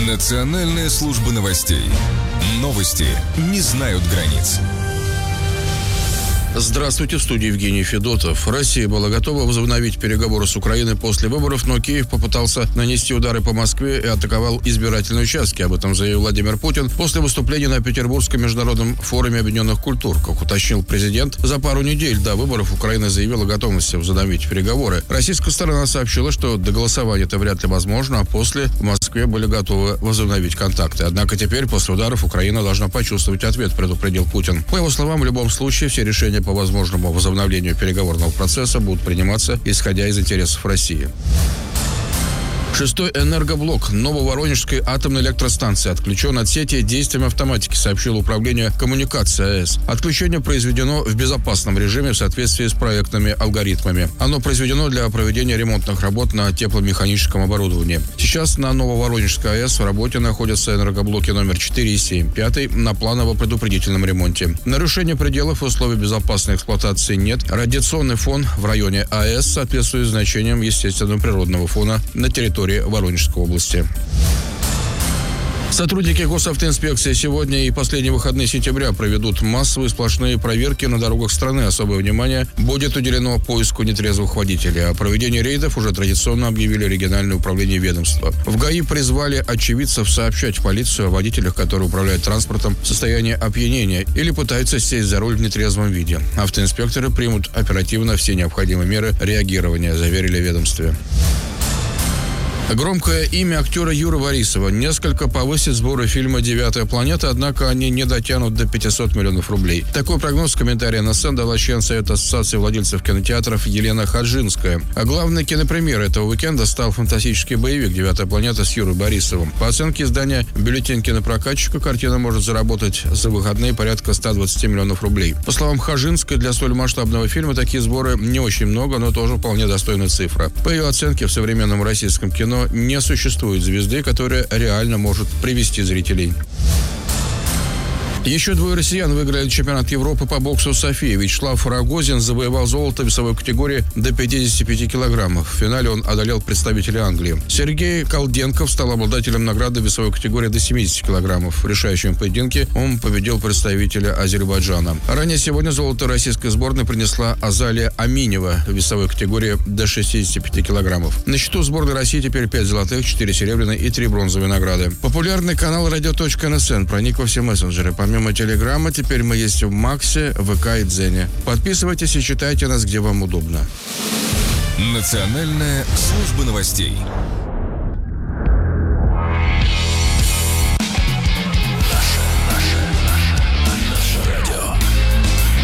Национальная служба новостей. Новости не знают границ. Здравствуйте, в студии Евгений Федотов. Россия была готова возобновить переговоры с Украиной после выборов, но Киев попытался нанести удары по Москве и атаковал избирательные участки. Об этом заявил Владимир Путин после выступления на Петербургском международном форуме объединенных культур. Как уточнил президент, за пару недель до выборов Украина заявила о готовности возобновить переговоры. Российская сторона сообщила, что до голосования это вряд ли возможно, а после в Москве были готовы возобновить контакты. Однако теперь, после ударов, Украина должна почувствовать ответ, предупредил Путин. По его словам, в любом случае все решения по возможному возобновлению переговорного процесса будут приниматься, исходя из интересов России. Шестой энергоблок Нововоронежской атомной электростанции отключен от сети действием автоматики, сообщило Управление коммуникации АЭС. Отключение произведено в безопасном режиме в соответствии с проектными алгоритмами. Оно произведено для проведения ремонтных работ на тепломеханическом оборудовании. Сейчас на Нововоронежской АЭС в работе находятся энергоблоки номер 4 и 7, 5 на планово-предупредительном ремонте. Нарушения пределов и условий безопасной эксплуатации нет. Радиационный фон в районе АЭС соответствует значениям естественного природного фона на территории Воронежской области. Сотрудники госавтоинспекции сегодня и последние выходные сентября проведут массовые сплошные проверки на дорогах страны. Особое внимание будет уделено поиску нетрезвых водителей. О проведении рейдов уже традиционно объявили региональное управление ведомства. В ГАИ призвали очевидцев сообщать в полицию о водителях, которые управляют транспортом в состоянии опьянения или пытаются сесть за руль в нетрезвом виде. Автоинспекторы примут оперативно все необходимые меры реагирования, заверили в ведомстве. Громкое имя актера Юры Борисова несколько повысит сборы фильма «Девятая планета», однако они не дотянут до 500 миллионов рублей. Такой прогноз в комментарии на СН дала член Совета Ассоциации владельцев кинотеатров Елена Хаджинская. А главной кинопремьерой этого уикенда стал фантастический боевик «Девятая планета» с Юрой Борисовым. По оценке издания «Бюллетень кинопрокатчика», картина может заработать за выходные порядка 120 миллионов рублей. По словам Хаджинской, для столь масштабного фильма такие сборы не очень много, но тоже вполне достойная цифра. По ее оценке, в современном российском кино не существует звезды, которая реально может привести зрителей. Еще двое россиян выиграли чемпионат Европы по боксу в Софии. Вячеслав Рогозин завоевал золото в весовой категории до 55 килограммов. В финале он одолел представителя Англии. Сергей Колденков стал обладателем награды в весовой категории до 70 килограммов. В решающем поединке он победил представителя Азербайджана. Ранее сегодня золото российской сборной принесла Азалия Аминева в весовой категории до 65 килограммов. На счету сборной России теперь 5 золотых, 4 серебряные и 3 бронзовые награды. Популярный канал radio.nsn проник во все мессенджеры. Помимо Телеграма, теперь мы есть в Максе, ВК и Дзене. Подписывайтесь и читайте нас, где вам удобно. Национальная служба новостей.